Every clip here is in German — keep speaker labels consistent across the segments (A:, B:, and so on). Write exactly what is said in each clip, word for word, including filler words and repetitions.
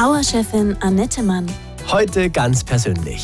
A: Auer-Chefin Annette Mann.
B: Heute ganz persönlich.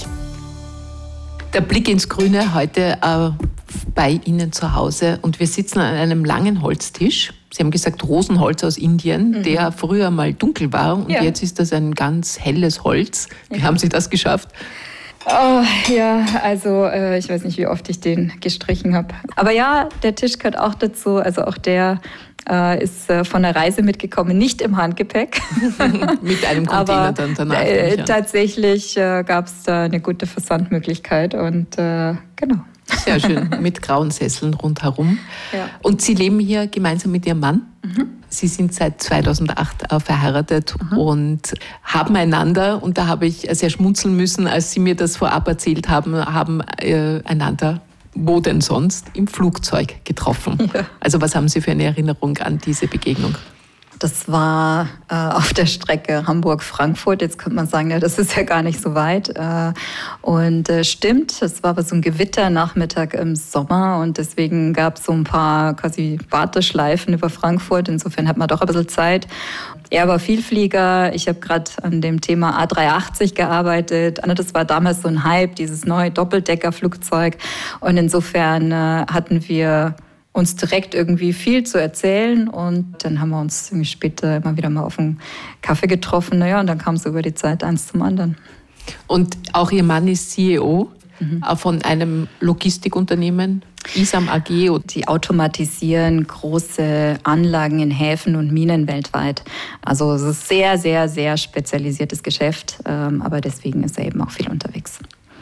C: Der Blick ins Grüne heute äh, bei Ihnen zu Hause und wir sitzen an einem langen Holztisch. Sie haben gesagt Rosenholz aus Indien, mhm. der früher mal dunkel war und ja. jetzt ist das ein ganz helles Holz. Wie ja. haben Sie das geschafft?
D: Oh, ja, also äh, ich weiß nicht, wie oft ich den gestrichen habe. Aber ja, der Tisch gehört auch dazu. Also auch der äh, ist äh, von der Reise mitgekommen, nicht im Handgepäck.
C: Mit einem Container
D: Aber,
C: dann danach.
D: Äh, tatsächlich äh, gab es da eine gute Versandmöglichkeit und äh, genau.
C: Sehr schön, mit grauen Sesseln rundherum.
D: Ja.
C: Und Sie leben hier gemeinsam mit Ihrem Mann.
D: Mhm.
C: Sie sind seit zweitausendacht verheiratet mhm. und haben einander, und da habe ich sehr schmunzeln müssen, als Sie mir das vorab erzählt haben, haben äh, einander, wo denn sonst, im Flugzeug getroffen. Ja. Also was haben Sie für eine Erinnerung an diese Begegnung?
D: Das war äh, auf der Strecke Hamburg-Frankfurt. Jetzt könnte man sagen, ja, das ist ja gar nicht so weit. Äh, und äh, stimmt, es war aber so ein Gewitternachmittag im Sommer und deswegen gab es so ein paar quasi Warteschleifen über Frankfurt. Insofern hat man doch ein bisschen Zeit. Er war Vielflieger. Ich habe gerade an dem Thema A drei achtzig gearbeitet. Das war damals so ein Hype, dieses neue Doppeldeckerflugzeug. Und insofern äh, hatten wir uns direkt irgendwie viel zu erzählen und dann haben wir uns irgendwie später immer wieder mal auf einen Kaffee getroffen. Naja, und dann kam es über die Zeit eins zum anderen.
C: Und auch Ihr Mann ist C E O mhm. von einem Logistikunternehmen, Isam A G.
D: Die automatisieren große Anlagen in Häfen und Minen weltweit. Also es ist sehr, sehr, sehr spezialisiertes Geschäft, aber deswegen ist er eben auch viel unterwegs.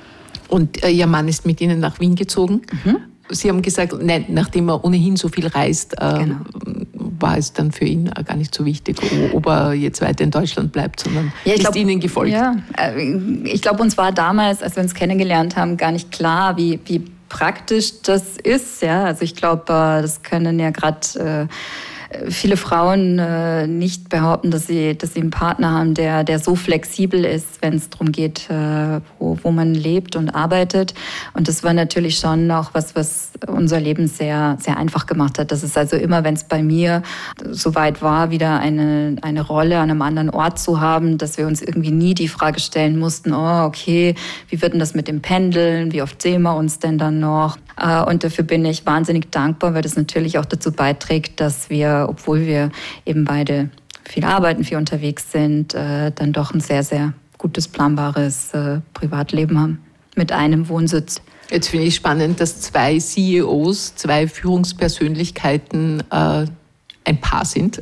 C: Und Ihr Mann ist mit Ihnen nach Wien gezogen?
D: Mhm.
C: Sie haben gesagt, nein, nachdem er ohnehin so viel reist, äh,
D: genau.
C: war es dann für ihn gar nicht so wichtig, ob er jetzt weiter in Deutschland bleibt, sondern ja, ist glaub, Ihnen gefolgt.
D: Ja, ich glaube, uns war damals, als wir uns kennengelernt haben, gar nicht klar, wie, wie praktisch das ist. Ja? Also ich glaube, das können ja gerade viele Frauen äh, nicht behaupten, dass sie, dass sie einen Partner haben, der, der so flexibel ist, wenn es darum geht, äh, wo, wo man lebt und arbeitet. Und das war natürlich schon auch was, was unser Leben sehr, sehr einfach gemacht hat. Das ist also immer, wenn es bei mir soweit war, wieder eine, eine Rolle an einem anderen Ort zu haben, dass wir uns irgendwie nie die Frage stellen mussten, oh, okay, wie wird denn das mit dem Pendeln? Wie oft sehen wir uns denn dann noch? Äh, und dafür bin ich wahnsinnig dankbar, weil das natürlich auch dazu beiträgt, dass wir, obwohl wir eben beide viel arbeiten, viel unterwegs sind, äh, dann doch ein sehr, sehr gutes, planbares äh, Privatleben haben mit einem Wohnsitz.
C: Jetzt finde ich spannend, dass zwei C E Os, zwei Führungspersönlichkeiten äh, ein Paar sind.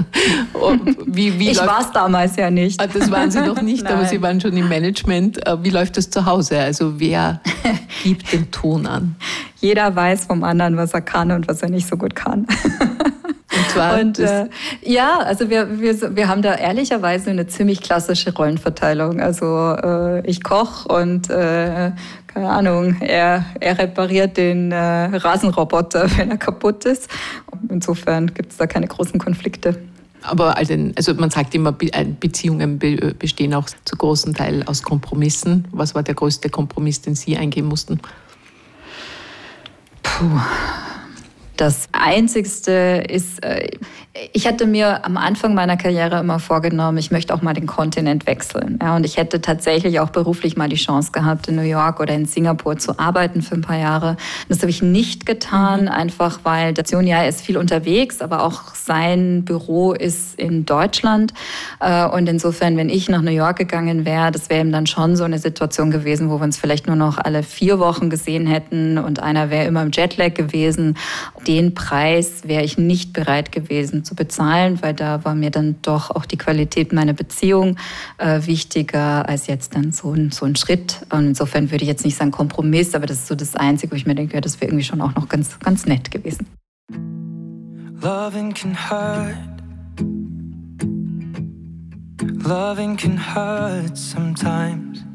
C: wie, wie
D: ich war es damals ja nicht.
C: Das waren Sie noch nicht, aber Sie waren schon im Management. Wie läuft das zu Hause? Also wer gibt den Ton an?
D: Jeder weiß vom anderen, was er kann und was er nicht so gut kann.
C: Und zwar
D: und, äh, ja, also wir, wir, wir haben da ehrlicherweise eine ziemlich klassische Rollenverteilung. Also äh, ich koche und äh, keine Ahnung, er, er repariert den äh, Rasenroboter, wenn er kaputt ist. Insofern gibt es da keine großen Konflikte.
C: Aber also man sagt immer, Beziehungen bestehen auch zu großen Teil aus Kompromissen. Was war der größte Kompromiss, den Sie eingehen mussten?
D: Puh. Das Einzigste ist, ich hatte mir am Anfang meiner Karriere immer vorgenommen, ich möchte auch mal den Kontinent wechseln. Ja, und ich hätte tatsächlich auch beruflich mal die Chance gehabt, in New York oder in Singapur zu arbeiten für ein paar Jahre. Das habe ich nicht getan, mhm. einfach weil der Sionja ist viel unterwegs, aber auch sein Büro ist in Deutschland. Und insofern, wenn ich nach New York gegangen wäre, das wäre eben dann schon so eine Situation gewesen, wo wir uns vielleicht nur noch alle vier Wochen gesehen hätten und einer wäre immer im Jetlag gewesen. Den Preis wäre ich nicht bereit gewesen zu bezahlen, weil da war mir dann doch auch die Qualität meiner Beziehung äh, wichtiger als jetzt dann so ein, so ein Schritt. Und insofern würde ich jetzt nicht sagen Kompromiss, aber das ist so das Einzige, wo ich mir denke, ja, das wäre irgendwie schon auch noch ganz, ganz nett gewesen.
E: Loving can hurt. Loving can hurt sometimes.